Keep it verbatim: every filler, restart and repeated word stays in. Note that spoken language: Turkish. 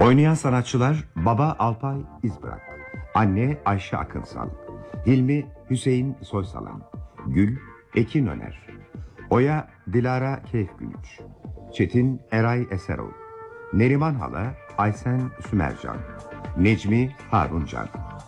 Oynayan sanatçılar: Baba Alpay İzbırak, Anne Ayşe Akınsal, Hilmi Hüseyin Soysalan, Gül Ekin Öner, Oya Dilara Keyfgünüç, Çetin Eray Eserol, Neriman Hala Aysen Sümercan, Necmi Haruncan.